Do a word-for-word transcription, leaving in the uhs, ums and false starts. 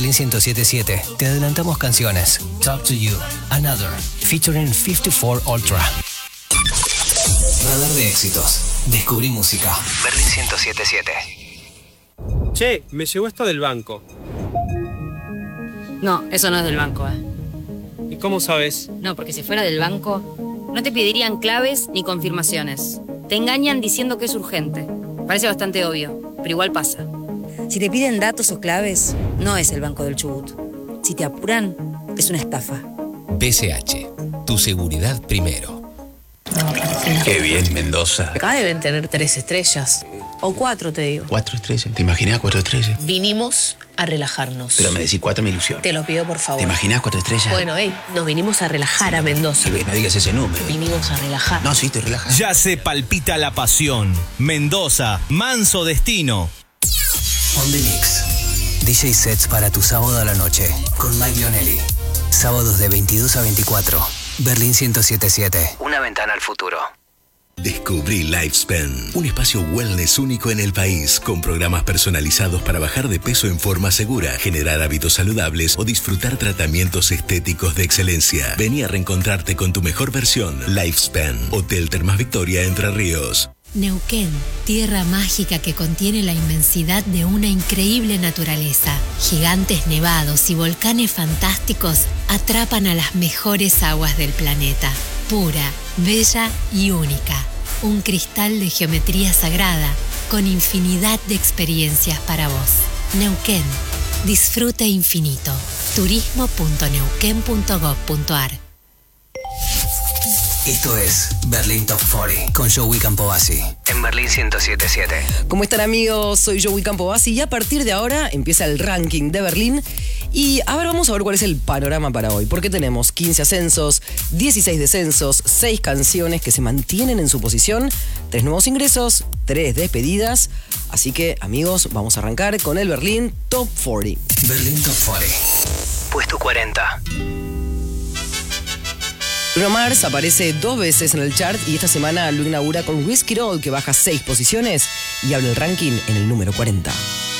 Berlín ciento siete punto siete te adelantamos canciones. Talk to You, Another, featuring cincuenta y cuatro Ultra. Radar de éxitos. Descubrí música. Berlín ciento siete punto siete. Che, me llegó esto del banco. No, eso no es del banco, ¿eh? ¿Y cómo sabes? No, porque si fuera del banco, no te pedirían claves ni confirmaciones. Te engañan diciendo que es urgente. Parece bastante obvio, pero igual pasa. Si te piden datos o claves, no es el Banco del Chubut. Si te apuran, es una estafa. B C H, tu seguridad primero. Qué bien, Mendoza. Acá deben tener tres estrellas. O cuatro, te digo. Cuatro estrellas. ¿Te imaginas cuatro estrellas? Vinimos a relajarnos. Pero me decís cuatro, me ilusión. Te lo pido, por favor. ¿Te imaginas cuatro estrellas? Bueno, hey, nos vinimos a relajar a Mendoza. Sí, no digas ese número. Vinimos a relajar. No, sí, te relajas. Ya se palpita la pasión. Mendoza, manso destino. On the Mix. D J sets para tu sábado a la noche con Mike Lionelli. Sábados de veintidós a veinticuatro. Berlín ciento siete punto siete. Una ventana al futuro. Descubrí Lifespan, un espacio wellness único en el país, con programas personalizados para bajar de peso en forma segura, generar hábitos saludables o disfrutar tratamientos estéticos de excelencia. Vení a reencontrarte con tu mejor versión. Lifespan, Hotel Termas Victoria, Entre Ríos. Neuquén, tierra mágica que contiene la inmensidad de una increíble naturaleza. Gigantes nevados y volcanes fantásticos atrapan a las mejores aguas del planeta. Pura, bella y única. Un cristal de geometría sagrada con infinidad de experiencias para vos. Neuquén, disfrute infinito. turismo punto neuquén punto gob punto ar. Esto es Berlín Top cuarenta con Joey Campovasi en Berlín ciento siete punto siete. ¿Cómo están, amigos? Soy Joey Campovasi y a partir de ahora empieza el ranking de Berlín. Y a ver, vamos a ver cuál es el panorama para hoy. Porque tenemos quince ascensos, dieciséis descensos, seis canciones que se mantienen en su posición, tres nuevos ingresos, tres despedidas. Así que, amigos, vamos a arrancar con el Berlín Top cuarenta. Berlín Top cuarenta. Puesto cuarenta. Bruno Mars aparece dos veces en el chart y esta semana lo inaugura con Whiskey Roll, que baja seis posiciones y abre el ranking en el número cuarenta.